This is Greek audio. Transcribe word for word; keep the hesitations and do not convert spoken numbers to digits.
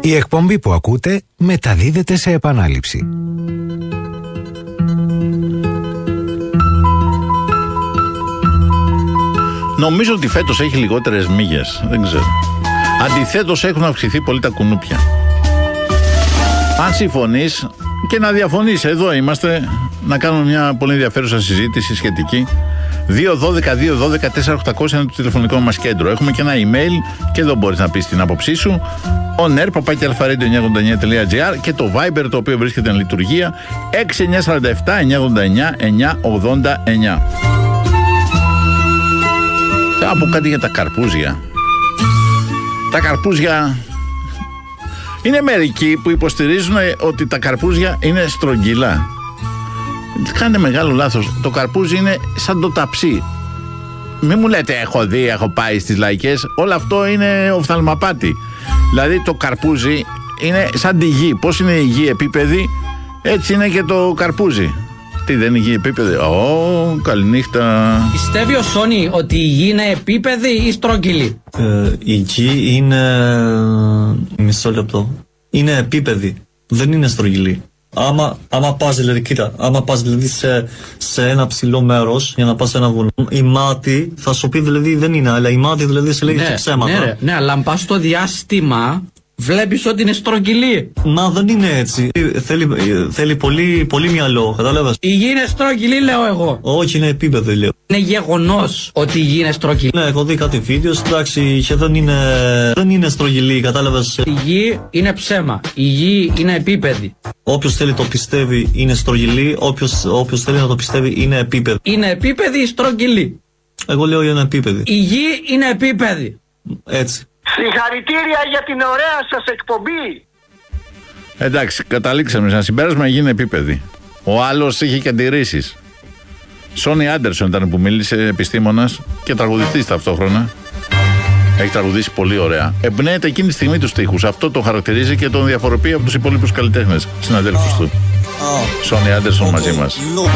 Η εκπομπή που ακούτε μεταδίδεται σε επανάληψη. Νομίζω ότι φέτος έχει λιγότερες μύγες. Δεν ξέρω. Αντιθέτως έχουν αυξηθεί πολύ τα κουνούπια. Αν συμφωνείς και να διαφωνείς, εδώ είμαστε να κάνουμε μια πολύ ενδιαφέρουσα συζήτηση σχετική. δύο δώδεκα δύο δώδεκα τέσσερα οκτακόσια είναι το τηλεφωνικό μας κέντρο. Έχουμε και ένα email και εδώ μπορείς να πεις την άποψή σου. onair παπάκι αλφαρέντιο εννιακόσια ογδόντα εννιά τελεία τζι άρ και το Viber, το οποίο βρίσκεται εν λειτουργία, έξι εννιά τέσσερα επτά εννιακόσια ογδόντα εννιά εννιακόσια ογδόντα εννιά. Θα πω κάτι για τα καρπούζια. Τα καρπούζια... Είναι μερικοί που υποστηρίζουν ότι τα καρπούζια είναι στρογγυλά. Κάνετε μεγάλο λάθος. Το καρπούζι είναι σαν το ταψί. Μην μου λέτε έχω δει, έχω πάει στις λαϊκές. Όλο αυτό είναι οφθαλμαπάτη. Δηλαδή το καρπούζι είναι σαν τη γη. Πώς είναι η γη επίπεδη, έτσι είναι και το καρπούζι. Τι, δεν είναι η γη επίπεδη? Ω, καληνύχτα. Πιστεύει ο Σόνι ότι η γη είναι επίπεδη ή στρογγυλή? Ε, η γη είναι... Μισό λεπτό. Είναι επίπεδη. Δεν είναι στρογγυλή. Άμα, άμα πας δηλαδή, κοίτα, άμα πας δηλαδή σε, σε ένα ψηλό μέρος για να πας σε ένα βουνό, η μάτη θα σου πει δηλαδή δεν είναι, αλλά η μάτη δηλαδή σε λέει ναι, ψέματα. Ναι, ρε, ναι, αλλά αν πας στο διάστημα, βλέπεις ότι είναι στρογγυλή. Μα δεν είναι έτσι. Θέλει, θέλει πολύ, πολύ μυαλό, κατάλαβες. Η γη είναι στρογγυλή, λέω εγώ. Όχι, είναι επίπεδη, λέω. Είναι γεγονός ότι η γη είναι στρογγυλή. Ναι, έχω δει κάτι βίντεο, εντάξει, και δεν είναι, δεν είναι στρογγυλή, κατάλαβες. Η γη είναι ψέμα. Η γη είναι επίπεδη. Όποιος θέλει το πιστεύει είναι στρογγυλή, όποιος, όποιος θέλει να το πιστεύει είναι επίπεδη. Είναι επίπεδη ή στρογγυλή? Εγώ λέω είναι επίπεδη. Η γη είναι επίπεδη. Έτσι. Συγχαρητήρια για την ωραία σας εκπομπή. Εντάξει, καταλήξαμε σε ένα συμπέρασμα, η γη είναι επίπεδη. Ο άλλος είχε και αντιρρήσεις. Σόνι Άντερσον ήταν που μίλησε, επιστήμονας και τραγουδιστής ταυτόχρονα. Έχει τραγουδήσει πολύ ωραία. Εμπνέεται εκείνη τη στιγμή τους στίχους. Αυτό το χαρακτηρίζει και τον διαφοροποιεί από τους υπόλοιπους καλλιτέχνες συναδέλφους του. Σόνι Άντερσον μαζί μας.